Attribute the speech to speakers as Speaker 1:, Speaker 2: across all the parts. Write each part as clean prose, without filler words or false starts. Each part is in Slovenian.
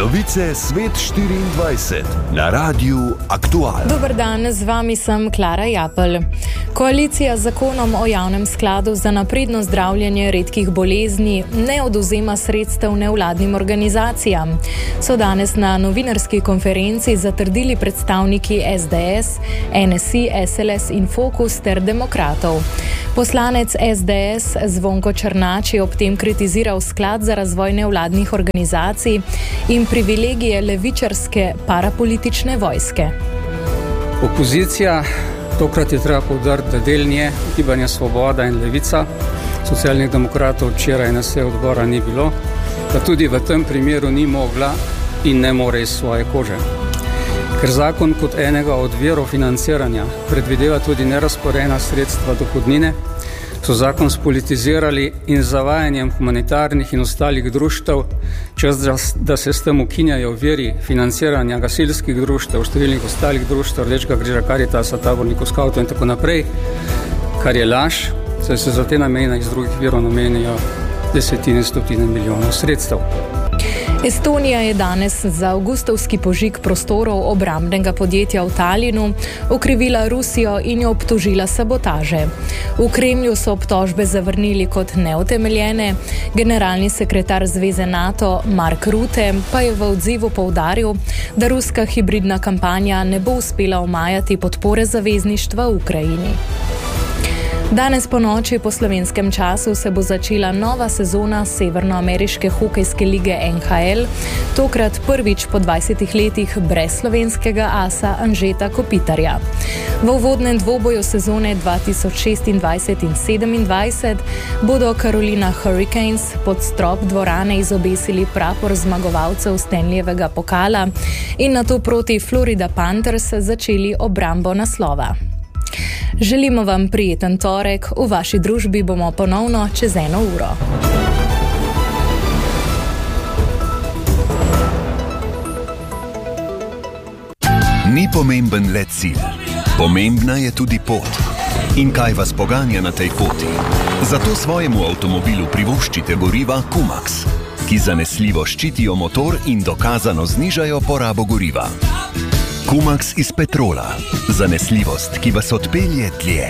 Speaker 1: Novice Svet 24 na Radiu Aktual.
Speaker 2: Dober dan, z vami sem Klara Japelj. Koalicija z zakonom o javnem skladu za napredno zdravljenje redkih bolezni ne odvzema sredstev nevladnim organizacijam. So danes na novinarski konferenci zatrdili predstavniki SDS, NSI, SLS in Fokus ter demokratov. Poslanec SDS Zvonko Černač je ob tem kritiziral sklad za razvoj nevladnih organizacij in privilegije levičarske parapolitične vojske.
Speaker 3: Opozicija, tokrat je treba poudariti, da del nje, Gibanje Svoboda in Levica, socialnih demokratov včeraj na seji odbora ni bilo, da tudi v tem primeru ni mogla in ne more iz svoje kože. Ker zakon kot enega od virov financiranja predvideva tudi nerazporejena sredstva dohodnine, so zakon spolitizirali in z zavajanjem humanitarnih in ostalih društev, čez da se s tem ukinjajo viri financiranja gasilskih društev, številnih ostalih društev, Rdečega križa, Karitasa, tabornikov, skavtov in tako naprej, kar je laž, saj se za te namene iz drugih virov namenijo desetine, stotine milijonov sredstev.
Speaker 2: Estonija je danes za avgustovski požig prostorov obrambnega podjetja v Talinu okrivila Rusijo in jo obtožila sabotaže. V Kremlju so obtožbe zavrnili kot neutemeljene, generalni sekretar Zveze NATO Mark Rutte pa je v odzivu poudaril, da ruska hibridna kampanja ne bo uspela omajati podpore zavezništva v Ukrajini. Danes po noči po slovenskem času se bo začela nova sezona severnoameriške hokejske lige NHL, tokrat prvič po 20 letih brez slovenskega asa Anžeta Kopitarja. V uvodnem dvoboju sezone 2026 in 2027 bodo Carolina Hurricanes pod strop dvorane izobesili prapor zmagovalcev Stanleyjevega pokala in nato proti Florida Panthers začeli obrambo naslova. Želimo vam prijeten torek, v vaši družbi bomo ponovno čez 1 uro.
Speaker 1: Ni pomemben le cilj, pomembna je tudi pot. In kaj vas poganja na tej poti? Zato svojemu avtomobilu privoščite goriva Kumax, ki zanesljivo ščitijo motor in dokazano znižajo porabo goriva. Kumax iz petrola. Zanesljivost, ki vas odpelje dlje.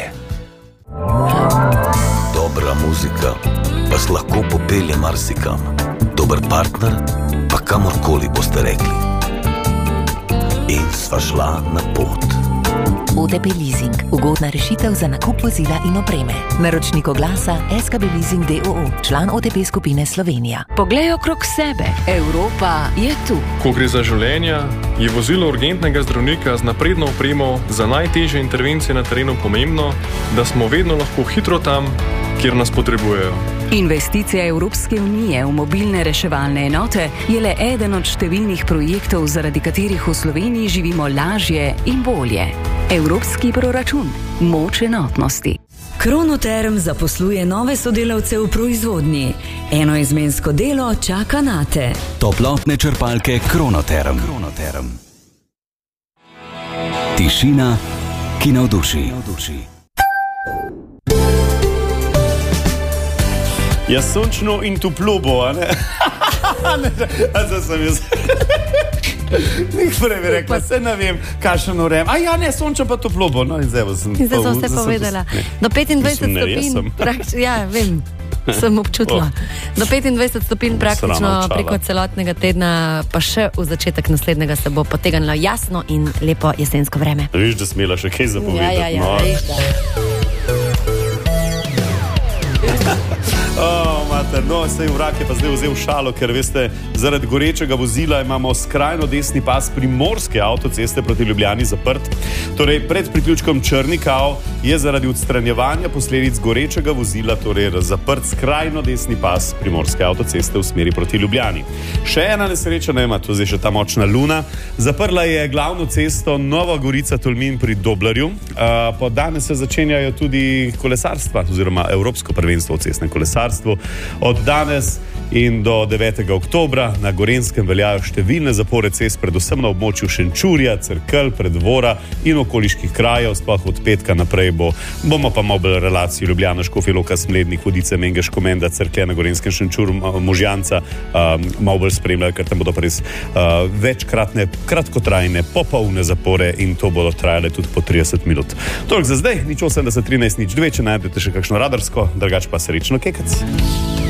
Speaker 4: Dobra muzika vas lahko popelje marsikam. Dober partner pa kamorkoli boste rekli. In sva šla na pot.
Speaker 5: OTP Leasing. Ugodna rešitev za nakup vozila in opreme. Naročnik oglasa SKB Leasing d.o.o. Član OTP skupine Slovenija.
Speaker 6: Poglej okrog sebe. Evropa je tu.
Speaker 7: Ko gre za življenja, je vozilo urgentnega zdravnika z napredno opremo za najtežje intervencije na terenu pomembno, da smo vedno lahko hitro tam, kjer nas potrebujejo.
Speaker 6: Investicija Evropske unije v mobilne reševalne enote je le eden od številnih projektov, zaradi katerih v Sloveniji živimo lažje in bolje. Evropski proračun. Moč enotnosti.
Speaker 8: Kronoterm zaposluje nove sodelavce v proizvodnji. Enoizmensko delo čaka nate.
Speaker 9: Toplotne črpalke Kronoterm. Tišina, ki navduši.
Speaker 10: Ja, sončno in toplo bo, a ne? Zdaj sem jaz. Nik prej bi rekla, se ne vem, kakšen urem. A ja, ne, sončno pa toplo bo. No, in zdaj sem
Speaker 11: vse povedala. Do 25 stopinj, ja, vem, sem občutila. Do 25 stopinj praktično preko celotnega tedna, pa še v začetek naslednjega se bo potegnilo jasno in lepo jesensko vreme.
Speaker 10: Viš, da smela še kaj zapovedati.
Speaker 11: Ja, viš, da.
Speaker 10: No, sej Vrak je pa zdaj vzel šalo, ker veste, zaradi gorečega vozila imamo skrajno desni pas primorske avtoceste proti Ljubljani zaprt. Torej, pred priključkom Črnikao je zaradi odstranjevanja posledic gorečega vozila torej zaprt skrajno desni pas primorske avtoceste v smeri proti Ljubljani. Še ena nesreča, ne ima, to zdaj še ta močna luna. Zaprla je glavno cesto Nova Gorica-Tolmin pri Doblarju. Po danes se začenjajo tudi kolesarstva, oziroma Evropsko prvenstvo v cestnem kolesarstvu. gospodarstvu. Od danes in do 9. oktobra na Gorenjskem veljajo številne zapore cest, predvsem na območju Šenčurja, Cerkelj, Preddvora in okoliških krajev, sploh od petka naprej bomo pa malo bolj relaciji Ljubljana, Škofja Loka, Smlednik, Vodice, Mengeš, Komenda, Cerklje na Gorenjskem, Šenčur, Možjanca, malo bolj spremljali, ker tam bodo pa res večkratne, kratkotrajne, popolne zapore in to bodo trajale tudi po 30 minut. Toliko za zdaj, nič 80 13 nič 2, če najdete še kakšno radarsko, drugače pa srečno kekec.